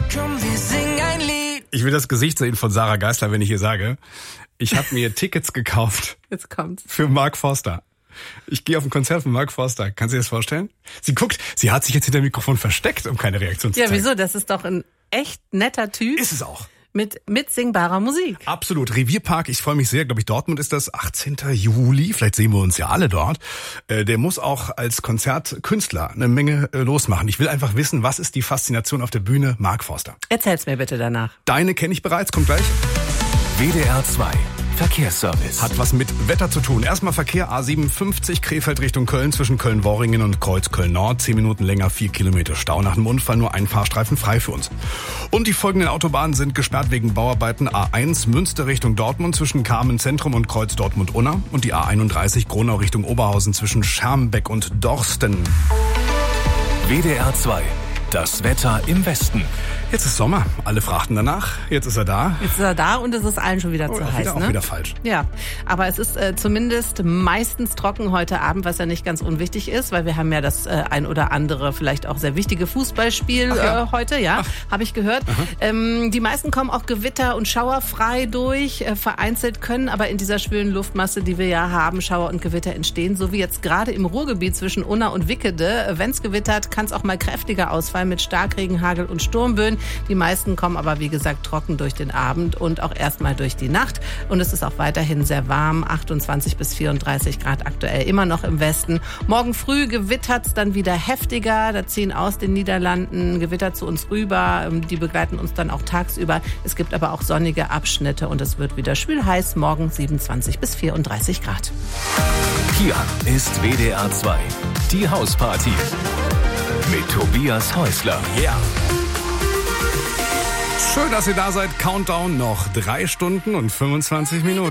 Komm, wir singen ein Lied. Ich will das Gesicht sehen von Sarah Geisler, wenn ich hier sage, ich habe mir Tickets gekauft. Jetzt kommt's. Für Mark Forster. Ich gehe auf ein Konzert von Mark Forster. Kannst du dir das vorstellen? Sie guckt, sie hat sich jetzt hinter dem Mikrofon versteckt, um keine Reaktion zu zeigen. Ja, wieso? Das ist doch ein echt netter Typ. Ist es auch. Mit singbarer Musik. Absolut. Revierpark, ich freue mich sehr. Glaube ich, Dortmund ist das 18. Juli. Vielleicht sehen wir uns ja alle dort. Der muss auch als Konzertkünstler eine Menge losmachen. Ich will einfach wissen, was ist die Faszination auf der Bühne Mark Forster? Erzähl's mir bitte danach. Deine kenne ich bereits, kommt gleich. WDR 2 Verkehrsservice. Hat was mit Wetter zu tun. Erstmal Verkehr A57 Krefeld Richtung Köln zwischen Köln-Worringen und Kreuz Köln-Nord. 10 Minuten länger, 4 Kilometer Stau. Nach dem Unfall nur ein Fahrstreifen frei für uns. Und die folgenden Autobahnen sind gesperrt wegen Bauarbeiten. A1 Münster Richtung Dortmund zwischen Kamen Zentrum und Kreuz Dortmund-Unna. Und die A31 Gronau Richtung Oberhausen zwischen Schermbeck und Dorsten. WDR 2. Das Wetter im Westen. Jetzt ist Sommer. Alle fragten danach. Jetzt ist er da. Jetzt ist er da und es ist allen schon wieder zu heiß. Auch wieder falsch. Ja, aber es ist zumindest meistens trocken heute Abend, was ja nicht ganz unwichtig ist, weil wir haben ja das ein oder andere, vielleicht auch sehr wichtige Fußballspiel heute, habe ich gehört. Die meisten kommen auch Gewitter und Schauer frei durch. Vereinzelt können aber in dieser schwülen Luftmasse, die wir ja haben, Schauer und Gewitter entstehen, so wie jetzt gerade im Ruhrgebiet zwischen Unna und Wickede. Wenn es gewittert, kann es auch mal kräftiger ausfallen mit Starkregen, Hagel und Sturmböen. Die meisten kommen aber, wie gesagt, trocken durch den Abend und auch erstmal durch die Nacht. Und es ist auch weiterhin sehr warm, 28 bis 34 Grad aktuell immer noch im Westen. Morgen früh gewittert es dann wieder heftiger. Da ziehen aus den Niederlanden Gewitter zu uns rüber. Die begleiten uns dann auch tagsüber. Es gibt aber auch sonnige Abschnitte und es wird wieder schwül heiß. Morgen 27 bis 34 Grad. Hier ist WDR 2. Die Hausparty. Mit Tobias Häusler. Ja. Schön, dass ihr da seid. Countdown noch 3 Stunden und 25 Minuten.